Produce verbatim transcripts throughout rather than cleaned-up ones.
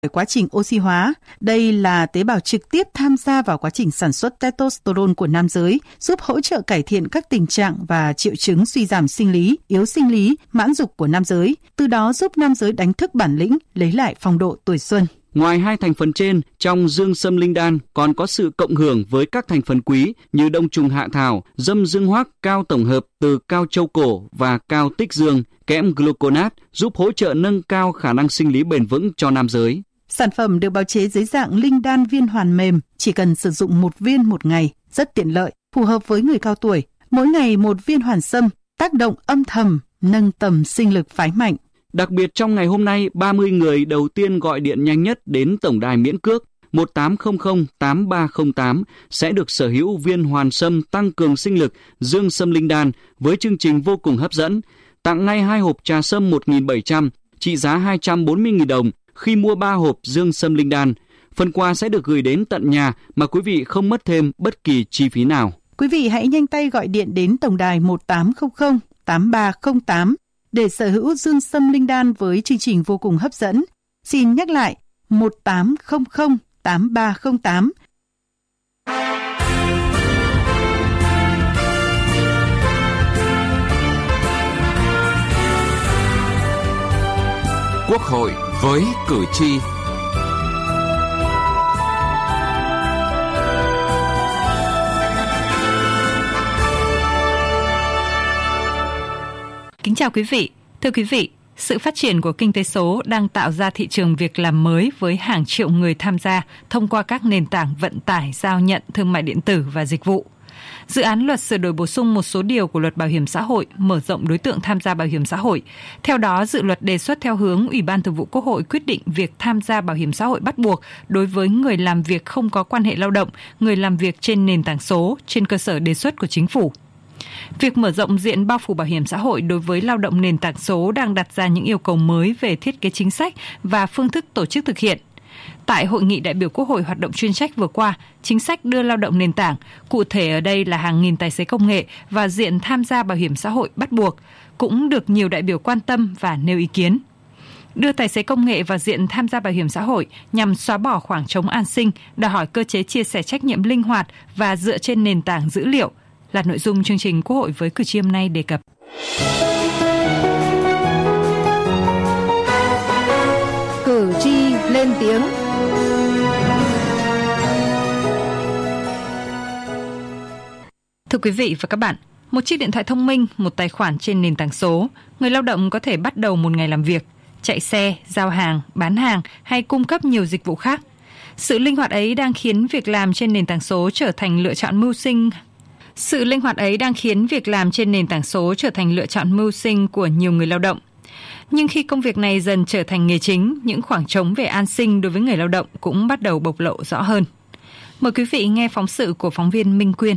quá trình oxy hóa. Đây là tế bào trực tiếp tham gia vào quá trình sản xuất testosterone của nam giới, giúp hỗ trợ cải thiện các tình trạng và triệu chứng suy giảm sinh lý, yếu sinh lý, mãn dục của nam giới, từ đó giúp nam giới đánh thức bản lĩnh, lấy lại phong độ tuổi xuân. Ngoài hai thành phần trên, trong dương sâm linh đan còn có sự cộng hưởng với các thành phần quý như đông trùng hạ thảo, dâm dương hoác, cao tổng hợp từ cao châu cổ và cao tích dương, kẽm gluconat giúp hỗ trợ nâng cao khả năng sinh lý bền vững cho nam giới. Sản phẩm được bào chế dưới dạng linh đan viên hoàn mềm, chỉ cần sử dụng một viên một ngày, rất tiện lợi, phù hợp với người cao tuổi. Mỗi ngày một viên hoàn sâm, tác động âm thầm, nâng tầm sinh lực phái mạnh. Đặc biệt trong ngày hôm nay, ba mươi người đầu tiên gọi điện nhanh nhất đến tổng đài miễn cước một tám không không tám ba không tám sẽ được sở hữu viên hoàn sâm tăng cường sinh lực dương sâm linh đan với chương trình vô cùng hấp dẫn. Tặng ngay hai hộp trà sâm một nghìn bảy trăm, trị giá hai trăm bốn mươi nghìn đồng khi mua ba hộp dương sâm linh đan. Phần quà sẽ được gửi đến tận nhà mà quý vị không mất thêm bất kỳ chi phí nào. Quý vị hãy nhanh tay gọi điện đến tổng đài một tám không không tám ba không tám để sở hữu dương sâm linh đan với chương trình vô cùng hấp dẫn. Xin nhắc lại một tám không không tám ba không tám. Quốc hội với cử tri. Kính chào quý vị. Thưa quý vị, sự phát triển của kinh tế số đang tạo ra thị trường việc làm mới với hàng triệu người tham gia thông qua các nền tảng vận tải, giao nhận, thương mại điện tử và dịch vụ. Dự án luật sửa đổi bổ sung một số điều của luật bảo hiểm xã hội mở rộng đối tượng tham gia bảo hiểm xã hội. Theo đó, dự luật đề xuất theo hướng Ủy ban Thường vụ Quốc hội quyết định việc tham gia bảo hiểm xã hội bắt buộc đối với người làm việc không có quan hệ lao động, người làm việc trên nền tảng số trên cơ sở đề xuất của chính phủ. Việc mở rộng diện bao phủ bảo hiểm xã hội đối với lao động nền tảng số đang đặt ra những yêu cầu mới về thiết kế chính sách và phương thức tổ chức thực hiện. Tại Hội nghị đại biểu Quốc hội hoạt động chuyên trách vừa qua, chính sách đưa lao động nền tảng, cụ thể ở đây là hàng nghìn tài xế công nghệ và diện tham gia bảo hiểm xã hội bắt buộc, cũng được nhiều đại biểu quan tâm và nêu ý kiến. Đưa tài xế công nghệ vào diện tham gia bảo hiểm xã hội nhằm xóa bỏ khoảng trống an sinh, đòi hỏi cơ chế chia sẻ trách nhiệm linh hoạt và dựa trên nền tảng dữ liệu, là nội dung chương trình Quốc hội với cử tri hôm nay đề cập. Cử tri lên tiếng. Thưa quý vị và các bạn, một chiếc điện thoại thông minh, một tài khoản trên nền tảng số, người lao động có thể bắt đầu một ngày làm việc, chạy xe, giao hàng, bán hàng hay cung cấp nhiều dịch vụ khác. Sự linh hoạt ấy đang khiến việc làm trên nền tảng số trở thành lựa chọn mưu sinh Sự linh hoạt ấy đang khiến việc làm trên nền tảng số trở thành lựa chọn mưu sinh của nhiều người lao động. Nhưng khi công việc này dần trở thành nghề chính, những khoảng trống về an sinh đối với người lao động cũng bắt đầu bộc lộ rõ hơn. Mời quý vị nghe phóng sự của phóng viên Minh Quyên.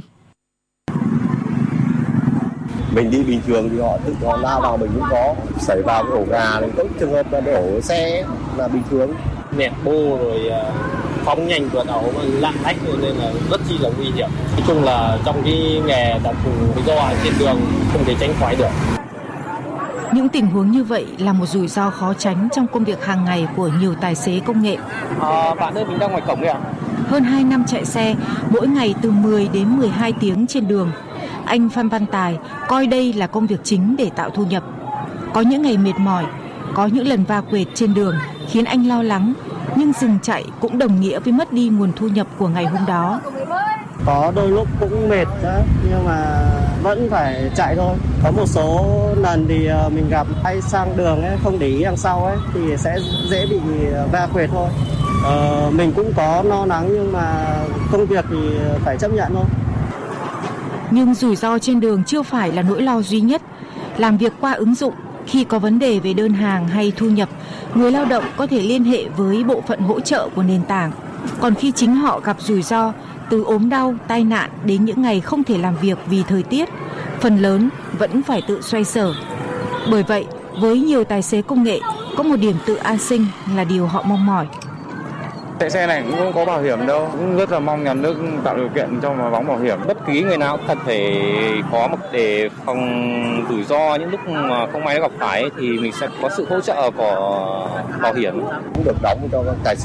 Mình đi bình thường thì họ tự họ lao vào mình cũng có, xảy vào cái ổ gà này, có trường hợp là đổ xe là bình thường. Nẹt bô rồi phóng nhanh vượt ẩu lạng lách nên là rất chi là nguy hiểm. Nói chung là trong cái nghề đặc thù do trên đường không thể tránh khỏi được. Những tình huống như vậy là một rủi ro khó tránh trong công việc hàng ngày của nhiều tài xế công nghệ. À, bạn ơi, mình đang ngoài cổng kìa. Hơn hai năm chạy xe, mỗi ngày từ mười đến mười hai tiếng trên đường. Anh Phan Văn Tài coi đây là công việc chính để tạo thu nhập. Có những ngày mệt mỏi, có những lần va quệt trên đường khiến anh lo lắng, nhưng dừng chạy cũng đồng nghĩa với mất đi nguồn thu nhập của ngày hôm đó. Có đôi lúc cũng mệt đó, nhưng mà vẫn phải chạy thôi. Có một số lần thì mình gặp hay sang đường ấy, không để ý đằng sau ấy, thì sẽ dễ bị va quệt thôi. Ờ, mình cũng có lo lắng nhưng mà công việc thì phải chấp nhận thôi. Nhưng rủi ro trên đường chưa phải là nỗi lo duy nhất. Làm việc qua ứng dụng, khi có vấn đề về đơn hàng hay thu nhập, người lao động có thể liên hệ với bộ phận hỗ trợ của nền tảng. Còn khi chính họ gặp rủi ro, từ ốm đau, tai nạn đến những ngày không thể làm việc vì thời tiết, phần lớn vẫn phải tự xoay sở. Bởi vậy, với nhiều tài xế công nghệ, có một điểm tự an sinh là điều họ mong mỏi. Chạy xe này cũng không có bảo hiểm đâu, cũng rất là mong nhà nước tạo điều kiện cho mà đóng bảo hiểm. Bất kỳ người nào cần phải có một để phòng rủi ro những lúc mà không may gặp phải thì mình sẽ có sự hỗ trợ của bảo hiểm cũng được đóng cho các tài xế.